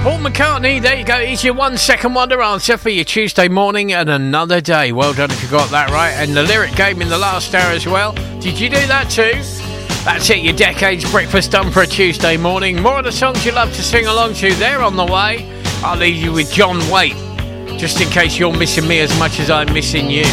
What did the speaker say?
Paul McCartney, there you go. Here's your 1 second wonder answer for your Tuesday morning and another day. Well done if you got that right. And the lyric game in the last hour as well. Did you do that too? That's it, your Decades breakfast done for a Tuesday morning. More of the songs you love to sing along to, they're on the way. I'll leave you with John Waite, just in case you're missing me as much as I'm missing you.